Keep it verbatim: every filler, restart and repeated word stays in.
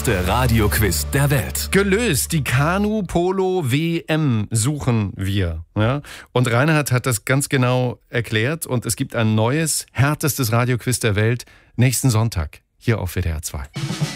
härteste Radioquiz der Welt. Gelöst, die Kanu-Polo-W M suchen wir. Ja? Und Reinhard hat das ganz genau erklärt und es gibt ein neues, härtestes Radioquiz der Welt nächsten Sonntag hier auf W D R zwei.